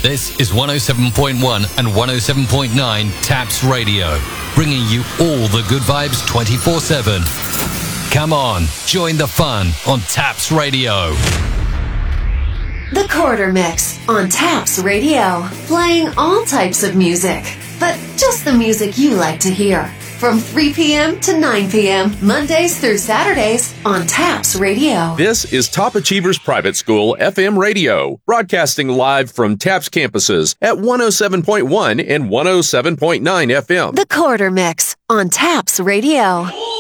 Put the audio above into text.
This is 107.1 and 107.9 TAPS Radio, bringing you all the good vibes 24/7. Come on, join the fun on TAPS Radio. The Quarter Mix on TAPS Radio, playing all types of music, but just the music you like to hear. From 3 p.m. to 9 p.m., Mondays through Saturdays on TAPS Radio. This is Top Achievers Private School FM Radio, broadcasting live from TAPS campuses at 107.1 and 107.9 FM. The Quarter Mix on TAPS Radio.